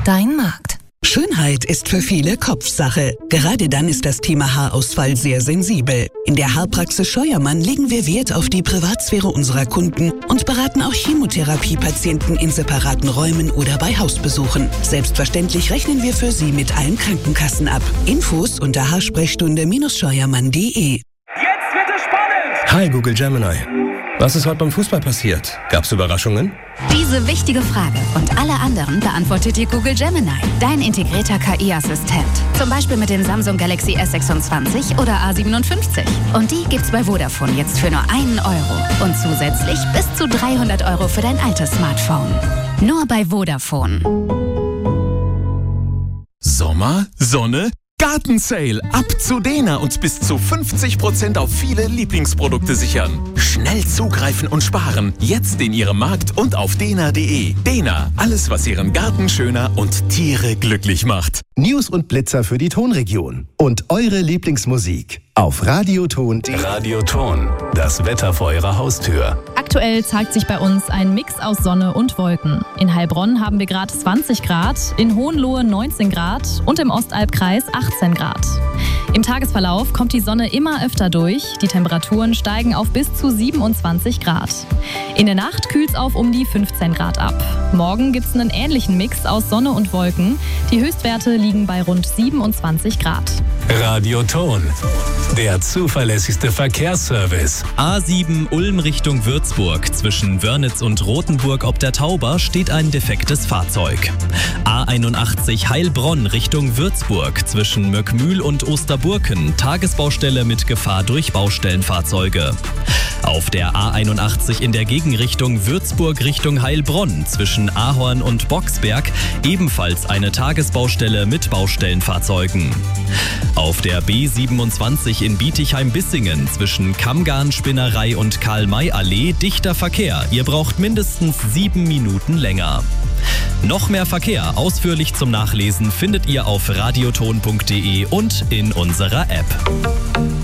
Dein Markt. Schönheit ist für viele Kopfsache. Gerade dann ist das Thema Haarausfall sehr sensibel. In der Haarpraxis Scheuermann legen wir Wert auf die Privatsphäre unserer Kunden und beraten auch Chemotherapiepatienten in separaten Räumen oder bei Hausbesuchen. Selbstverständlich rechnen wir für Sie mit allen Krankenkassen ab. Infos unter haarsprechstunde-scheuermann.de. Jetzt wird es spannend! Hi Google Gemini. Was ist heute beim Fußball passiert? Gab's Überraschungen? Diese wichtige Frage und alle anderen beantwortet dir Google Gemini, dein integrierter KI-Assistent. Zum Beispiel mit dem Samsung Galaxy S26 oder A57. Und die gibt's bei Vodafone jetzt für nur 1 Euro. Und zusätzlich bis zu 300 Euro für dein altes Smartphone. Nur bei Vodafone. Sommer, Sonne, Gartensale. Ab zu Dena und bis zu 50% auf viele Lieblingsprodukte sichern. Schnell zugreifen und sparen. Jetzt in Ihrem Markt und auf dena.de. Dena, alles was Ihren Garten schöner und Tiere glücklich macht. News und Blitzer für die Tonregion. Und eure Lieblingsmusik auf Radioton.de. Radioton, das Wetter vor Ihrer Haustür. Aktuell zeigt sich bei uns ein Mix aus Sonne und Wolken. In Heilbronn haben wir gerade 20 Grad, in Hohenlohe 19 Grad und im Ostalbkreis 18 Grad. Im Tagesverlauf kommt die Sonne immer öfter durch. Die Temperaturen steigen auf bis zu 27 Grad. In der Nacht kühlt es auf um die 15 Grad ab. Morgen gibt es einen ähnlichen Mix aus Sonne und Wolken. Die Höchstwerte liegen bei rund 27 Grad. Radioton, der zuverlässigste Verkehrsservice. A7 Ulm Richtung Würzburg. Zwischen Wörnitz und Rothenburg ob der Tauber steht ein defektes Fahrzeug. A81 Heilbronn Richtung Würzburg. Zwischen Möckmühl und Osterburken. Tagesbaustelle mit Gefahr durch Baustellenfahrzeuge. Auf der A81 in der Gegenrichtung Würzburg Richtung Heilbronn. Zwischen Ahorn und Boxberg ebenfalls eine Tagesbaustelle mit Baustellenfahrzeugen. Auf der B27 in Bietigheim-Bissingen zwischen Kammgarn-Spinnerei und Karl-May-Allee dichter Verkehr. Ihr braucht mindestens 7 Minuten länger. Noch mehr Verkehr ausführlich zum Nachlesen findet ihr auf radioton.de und in unserer App.